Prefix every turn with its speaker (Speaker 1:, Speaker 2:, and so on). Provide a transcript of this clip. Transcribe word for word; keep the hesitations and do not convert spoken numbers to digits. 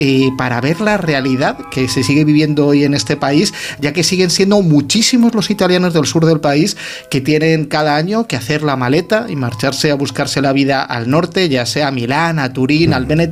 Speaker 1: Eh, para ver la realidad que se sigue viviendo hoy en este país, ya que siguen siendo muchísimos los italianos del sur del país que tienen cada año que hacer la maleta y marcharse a buscarse la vida al norte, ya sea a Milán, a Turín, al Benetton,